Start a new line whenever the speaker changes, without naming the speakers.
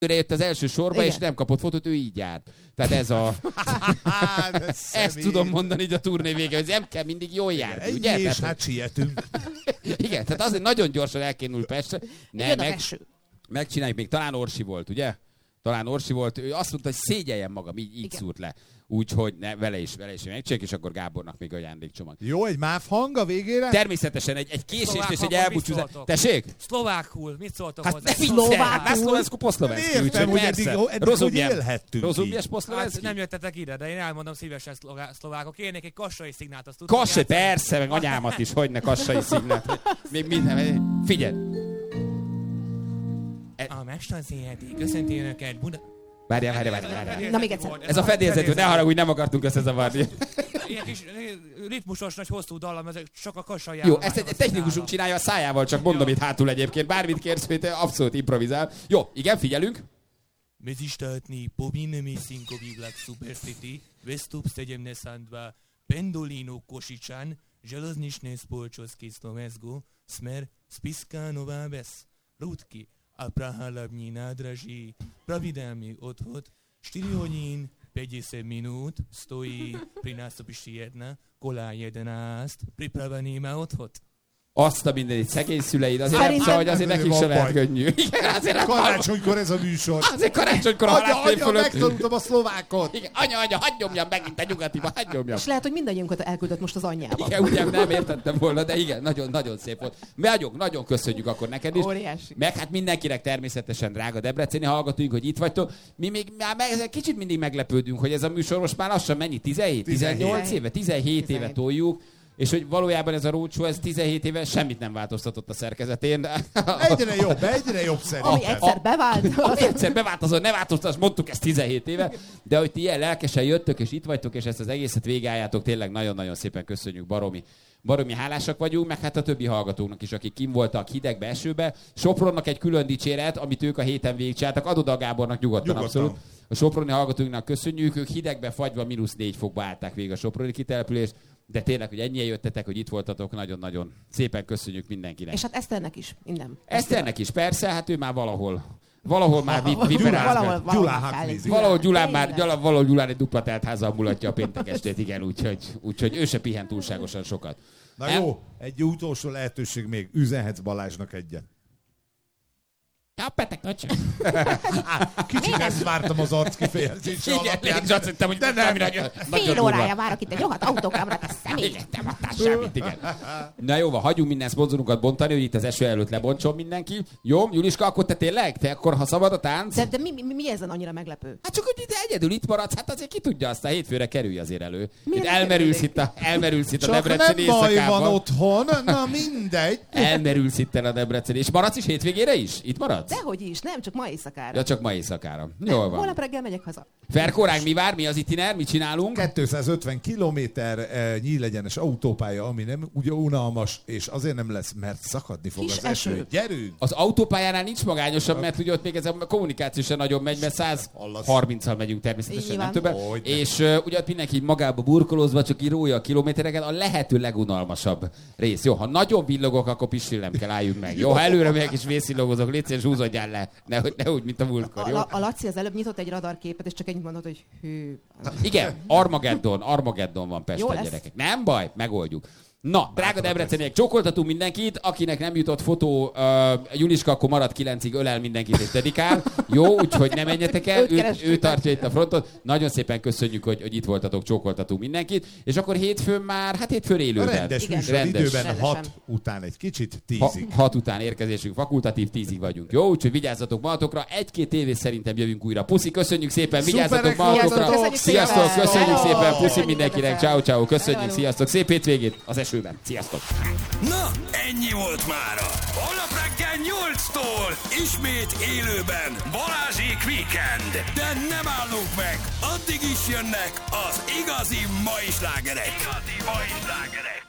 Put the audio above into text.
Őre jött az első sorba, és nem kapott fotót, ő így járt. Tehát ez a... Ezt tudom mondani, hogy a turné vége, hogy nem kell mindig jól járni, ugye?
És hát sietünk.
Igen, tehát azért nagyon gyorsan elkénül Pestre. Megcsináljuk, még talán Orsi volt, ugye? Talán Orsi volt, ő azt mondta, hogy szégyeljen magam, így szúrt le. Úgyhogy vele is megcsináljuk, és akkor Gábornak még ajándékcsomag.
Jó, egy MÁV hang a végére?
Természetesen egy késést és egy elbúcsúzás. Tessék?
Szlovákul, mit szóltok hozzá?
Hát szlovákul, poszlovenszki.
Értem, hogy eddig hogy élhettünk
Rozumjes poszlovenszki?
Hát nem jöttetek ide, de én elmondom szívesen szlovákok. Kérnék egy kassai szignát, azt tudtam.
Kassai, persze, meg anyámat is, hogyne kassai szignát. Még minden, figyelj.
A Mester ZRT köszönti önöket,
Várjál.
Na még egyszer.
Ez a fedélzetű, ne haragudj, nem akartunk összezavarni.
Ilyen kis ritmusos, nagy hosszú dallam, ezek csak a kassajával.
Jó, ezt egy technikusunk csinálja a szájával, csak mondom itt hátul egyébként. Bármit kérsz, hogy te abszolút improvizál. Jó, igen, figyelünk.
Mezistatni povinnymi sinkoviglak supercity, Vestup segyemne sandva, Pendolino Kosičan, železnične spoločnosti Slovensko, Smer, Spišská Nová Ves, Rudky a Praha hlavní nádraží, pravidelný odchod, 4 hodín 50 minút stojí pri nástupišti 1, kolá 11, pripravený na odchod.
Azt a mindenit, szegény szüleid, azért nem szóval, hogy azért nekik se lehet könnyű.
Igen, azért karácsonykor ez a műsor.
Azért karácsonykor a haláltév fölött.
Megtanultam a szlovákot.
Igen, anya, hadd nyomjam megint a nyugatiba, hadd nyomjam.
És lehet, hogy mindannyiunkat elküldött most az anyjába.
Igen, ugye nem értettem volna, de igen, nagyon szép volt. Nagyon köszönjük akkor neked is.
Óriási.
Meg hát mindenkinek természetesen drága debreceni hallgatóink, hogy itt vagytok. Mi még már kicsit mindig meglepődünk, hogy ez a műsor most már lassan mennyi? 18 éve? 17 éve toljuk. És hogy valójában ez a roadshow, ez 17 éve semmit nem változtatott a szerkezetén.
Egyre jobb szerintem.
Ami egyszer bevált.
Ami egyszer bevált, azon ne változtat, most mondtuk ezt 17 éve. De hogy ti ilyen lelkesen jöttök, és itt vagytok, és ezt az egészet végálljátok, tényleg nagyon-nagyon szépen köszönjük, baromi hálásak vagyunk, meg hát a többi hallgatóknak is, akik kim voltak hidegbe, esőbe. Sopronnak egy külön dicséret, amit ők a héten végigcsináltak, adod a Gábornak nyugodtan. Abszolút. A soproni hallgatóknak köszönjük, ők hidegbe fagyva -4 fokba állták végig a soproni kitelepülést. De tényleg, hogy ennyien jöttetek, hogy itt voltatok, nagyon-nagyon szépen köszönjük mindenkinek.
És hát Eszternek is, minden.
Eszternek is, persze, hát ő már valahol már viperál. Valahol Gyulán egy dupla teltházzal mulatja a péntek estét, igen, úgyhogy ő se pihent túlságosan sokat.
Na jó, egy utolsó lehetőség még, üzenhetsz Balázsnak egyet.
Ja, petek nagy sem.
Kicsit ezt vártam az arckifejezése alapján.
Igen, azt hittem, hogy de nem.
Fél órája várok itt egy rohadt autókamrát, a személy.
Igen, nem adtál semmit, igen. Na jó van, hagyjunk minden szponzorunkat bontani, hogy itt az eső előtt lebontson mindenki. Jó, Juliska, akkor te tényleg? Te akkor, ha szabad a tánc?
De mi ezen annyira meglepő?
Hát csak, hogy te egyedül itt maradsz, hát azért ki tudja, aztán hétfőre kerülj azért elő. Itt elmerülsz itt a Debreceni éjszakában.
Csak nem baj van otthon, na mindegy.
Elmerülsz itt a Debreceni. És maradsz is hétvégére is? Itt maradsz?
Dehogy is, nem, csak ma éjszakára.
Ja, csak ma éjszakára. Jól van.
Holnap reggel megyek haza.
Ferkoránk, mi vár? Mi az itiner? Mit csinálunk?
250 kilométer nyílegyenes autópálya, ami nem ugye unalmas, és azért nem lesz, mert szakadni fog
Kis
az eső. Gyerünk!
Az autópályánál nincs magányosabb, mert ugye ott még ez a kommunikáció sem nagyon megy, mert 130-al megyünk természetesen, nem többen. És ugye ott mindenki magába burkolózva, csak írója a kilométereket, a lehető legunalmasabb rész. Jó, ha nagyon villogok, akkor pisillem kell, álljunk meg. Jó, ha előre megyek és vészillogozok, légy szíves, húzodjál le. Ne úgy, mint a múltkor, jó?
A Laci az előbb nyitott egy radarképet, és csak ennyit mondott, hogy hű.
Igen, Armageddon van Pesten, gyerekek. Nem baj, megoldjuk. Na, drága debreceniek, csókoltatunk mindenkit, akinek nem jutott fotó, Juliska akkor marad 9-ig, ölel mindenkit és dedikál. Jó, úgyhogy ne menjetek el, ő tartja itt a frontot. Nagyon szépen köszönjük, hogy itt voltatok, csókoltatunk mindenkit. És akkor hétfőn élőben.
Rendes időben 6 után egy kicsit 10-ig.
6 után érkezésünk fakultatív, 10-ig vagyunk. Jó, úgyhogy vigyázzatok magatokra. 1-2 tévé szerintem jövünk újra. Puszi, köszönjük szépen, vigyázzatok magatokra. Sziasztok, köszönjük szépen, puszi mindenkinek. Ciao, köszönjük, sziasztok. Szép hétvégét az esőben. Sziasztok!
Na, ennyi volt mára. Holnap reggel 8-tól ismét élőben Balázsék Weekend. De nem állunk meg, addig is jönnek az igazi mai slágerek.